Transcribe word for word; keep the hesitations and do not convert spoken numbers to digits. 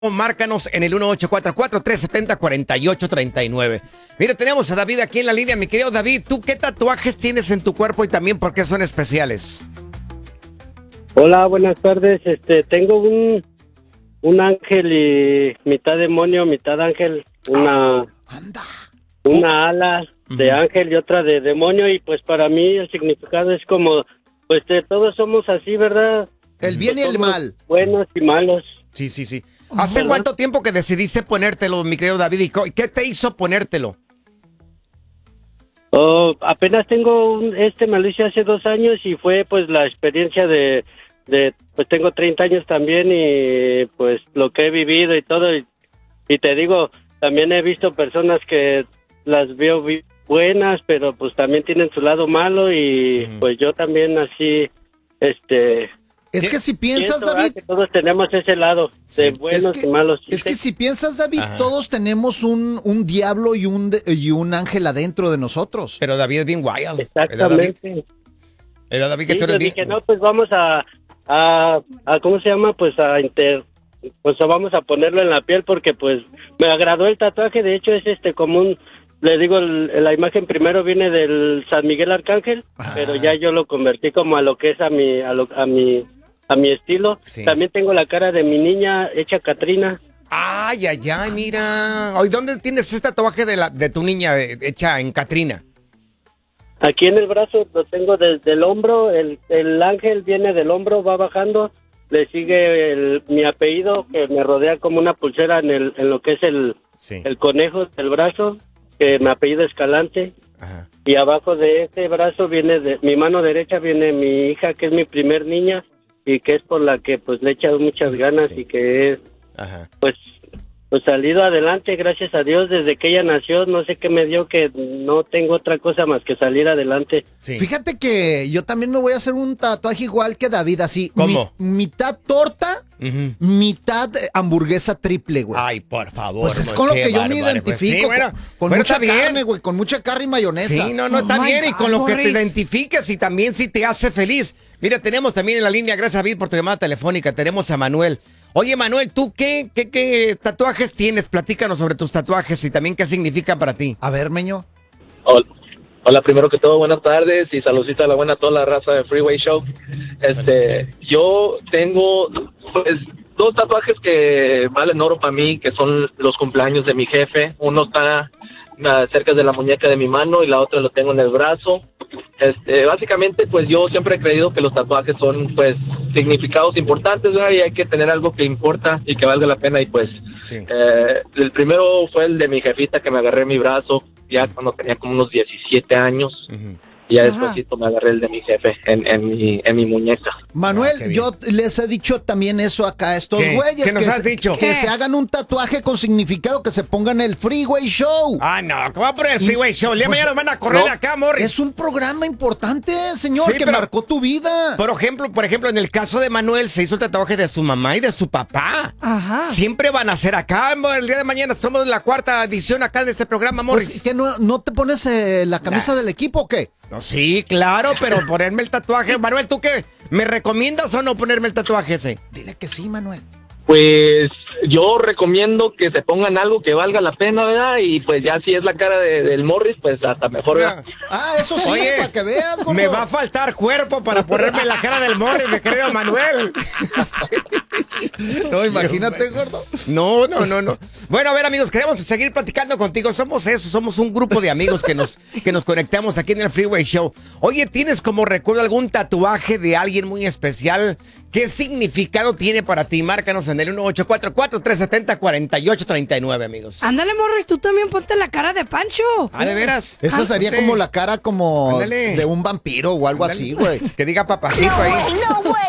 Márcanos en el uno ocho cuatro cuatro, tres siete cero, cuatro ocho tres nueve. Mira, tenemos a David aquí en la línea. Mi querido David, ¿tú qué tatuajes tienes en tu cuerpo y también por qué son especiales? Hola, buenas tardes. Este, tengo un, un ángel y mitad demonio, mitad ángel, una, Anda. una ala de Ujú. ángel y otra de demonio, y pues para mí el significado es como, pues de todos somos así, ¿verdad? El bien y el Somos mal. buenos y malos. Sí, sí, sí. ¿Hace ¿Verdad? cuánto tiempo que decidiste ponértelo, mi querido David? ¿Y co- qué te hizo ponértelo? Oh, apenas tengo un, este me lo hice hace dos años y fue pues la experiencia de, de, pues tengo treinta años también y pues lo que he vivido y todo, y, y te digo, también he visto personas que las veo vi- buenas, pero pues también tienen su lado malo y Ujú. pues yo también así, este... Es que si piensas, pienso, David, ¿verdad?, que todos tenemos ese lado Sí. de buenos es que, y malos. es que si piensas, David, Ajá. todos tenemos un, un diablo y un, de- y un ángel adentro de nosotros. Pero David es bien wild. ¿Verdad, David? Exactamente. ¿Verdad, David, que Sí, tú yo eres bien? dije, no, pues vamos a, a, a, ¿cómo se llama? Pues a inter, pues vamos a ponerlo en la piel porque pues me agradó el tatuaje. De hecho es este como un, le digo, el- la imagen primero viene del San Miguel Arcángel, Ah. pero ya yo lo convertí como a lo que es a mi, a lo, a mi, a mi estilo. Sí. También tengo la cara de mi niña hecha Catrina. Ay, ay, ay, mira. Oye, ¿dónde tienes este tatuaje de, la, de tu niña eh, hecha en Catrina? Aquí en el brazo lo tengo desde el hombro, el, el ángel viene del hombro, va bajando, le sigue el, mi apellido que me rodea como una pulsera en, el, en lo que es el, Sí. el conejo del brazo, que mi apellido Escalante, Ajá. y abajo de este brazo viene, de mi mano derecha viene mi hija, que es mi primer niña, y que es por la que pues le he echado muchas ganas Sí. y que es Ajá. pues pues salido adelante, gracias a Dios, desde que ella nació, no sé qué me dio, que no tengo otra cosa más que salir adelante. Sí. Fíjate que yo también me voy a hacer un tatuaje igual que David, así. ¿Cómo? mi- mitad torta, Ujú. mitad eh, hamburguesa triple, güey. Ay, por favor. Pues es güey, con lo qué que yo me bárbaro, pues. identifico. Sí, bueno, con con bueno, mucha está bien. carne, güey, con mucha carne y mayonesa. Sí, no, no, Oh está my bien. Y God, con lo que te Morris. identificas y también si te hace feliz. Mira, tenemos también en la línea, gracias David por tu llamada telefónica, tenemos a Manuel. Oye, Manuel, ¿tú qué, qué, qué tatuajes tienes? Platícanos sobre tus tatuajes y también qué significan para ti. A ver, Meño. Hola, hola, primero que todo, buenas tardes y saludcita a la buena a toda la raza de Freeway Show. Este, yo tengo pues dos tatuajes que valen oro para mí, que son los cumpleaños de mi jefe. Uno está ah, cerca de la muñeca de mi mano y la otra lo tengo en el brazo. Este, básicamente, pues yo siempre he creído que los tatuajes son, pues, significados importantes, ¿verdad? Y hay que tener algo que importa y que valga la pena. Y pues, Sí. eh, el primero fue el de mi jefita que me agarré en mi brazo ya cuando tenía como unos diecisiete años. Ujú. Y ya Ajá. despuésito me agarré el de mi jefe en, en, mi, en mi muñeca. Manuel, Ah, qué bien. yo les he dicho también eso acá a estos ¿Qué? güeyes. ¿Qué nos que has se- dicho? Que ¿Qué? se hagan un tatuaje con significado, que se pongan el Freeway Show. Ah, no, ¿cómo va a poner el Freeway Show? El día de Pues, mañana nos van a correr no, acá, Morris. Es un programa importante, señor, Sí, que pero- marcó tu vida. Por ejemplo, por ejemplo, en el caso de Manuel se hizo el tatuaje de su mamá y de su papá. Ajá. Siempre van a ser acá. El día de mañana somos la cuarta edición acá de este programa, Morris. Pues, ¿qué, no, ¿No te pones eh, la camisa Nah. del equipo o qué? No, sí, claro, pero ponerme el tatuaje. Manuel, ¿tú qué? ¿Me recomiendas o no ponerme el tatuaje ese? Dile que sí, Manuel. Pues yo recomiendo que se pongan algo que valga la pena, ¿verdad? Y pues ya si es la cara de- del Morris, pues hasta mejor, ¿verdad? Ah, eso sí, Oye, para que veas, gordo. Me va a faltar cuerpo para ponerme la cara del Morris, mi querido Manuel. No, imagínate, gordo. No, no, no, no. Bueno, a ver, amigos, queremos seguir platicando contigo. Somos eso, somos un grupo de amigos que nos, que nos conectamos aquí en el Freeway Show. Oye, ¿tienes como recuerdo algún tatuaje de alguien muy especial? ¿Qué significado tiene para ti? Márcanos en el uno ocho cuatro cuatro, tres siete cero, cuatro ocho tres nueve, amigos. Ándale, Morris, tú también ponte la cara de Pancho. Ah, ¿de veras? Esa sería Ándale. como la cara como Ándale. de un vampiro o algo así, güey. Que diga papacito ahí. No way.